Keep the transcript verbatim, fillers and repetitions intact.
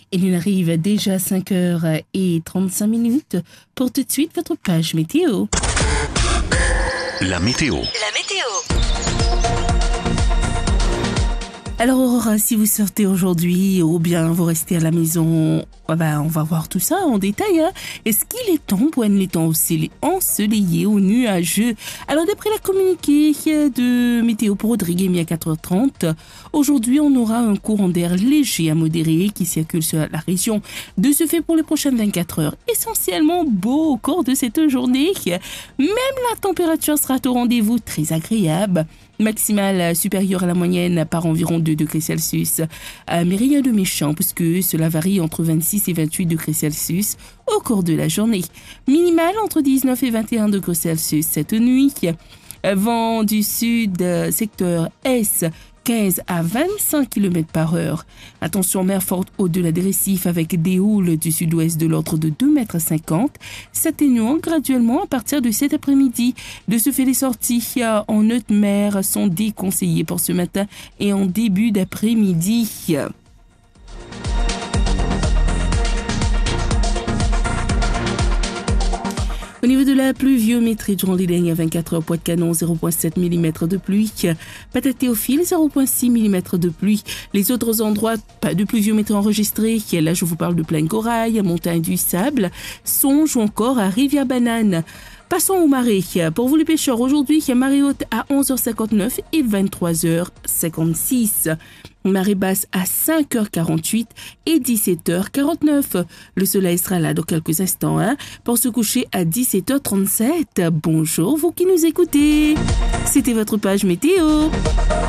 Et il arrive déjà à cinq heures trente-cinq minutes. Pour tout de suite, votre page météo. La météo. La météo. Alors Aurora, si vous sortez aujourd'hui ou bien vous restez à la maison, ben, on va voir tout ça en détail. Hein. Est-ce qu'il est temps pour les temps aussi ensoleillé ou nuageux? Alors d'après la communiqué de météo pour Rodrigue à quatre heures trente, aujourd'hui on aura un courant d'air léger à modéré qui circule sur la région. De ce fait pour les prochaines vingt-quatre heures, essentiellement beau au cours de cette journée. Même la température sera au rendez-vous, très agréable. Maximale supérieure à la moyenne par environ deux degrés Celsius. Euh, mais rien de méchant puisque cela varie entre vingt-six et vingt-huit degrés Celsius au cours de la journée. Minimale entre dix-neuf et vingt et un degrés Celsius cette nuit. Vent du sud, secteur Est, quinze à vingt-cinq kilomètres par heure. Attention, mer forte au-delà des récifs avec des houles du sud-ouest de l'ordre de deux mètres cinquante, s'atténuant graduellement à partir de cet après-midi. De ce fait, les sorties en haute mer sont déconseillées pour ce matin et en début d'après-midi. Au niveau de la pluviométrie, durant les dernières vingt-quatre heures, Pointe-Canon, zéro virgule sept millimètres de pluie. Patate-Théophile, zéro virgule six millimètres de pluie. Les autres endroits, pas de pluviométrie enregistrée. Là, je vous parle de Plaine Corail, Montagne du Sable, Songe ou encore à Rivière-Banane. Passons aux marées. Pour vous les pêcheurs, aujourd'hui, marée haute à onze heures cinquante-neuf et vingt-trois heures cinquante-six. Marée basse à cinq heures quarante-huit et dix-sept heures quarante-neuf. Le soleil sera là dans quelques instants hein, pour se coucher à dix-sept heures trente-sept. Bonjour vous qui nous écoutez. C'était votre page météo.